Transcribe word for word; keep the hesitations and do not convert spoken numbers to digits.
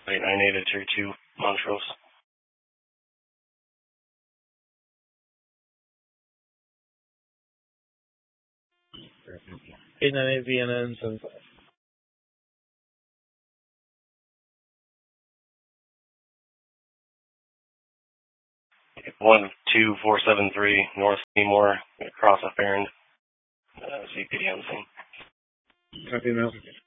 eight nine eight at Tier two, Montrose. eight nine eight V N N seven five. one two four seven three, North Seymour, across a Farron, uh, C P D on scene. Copy now.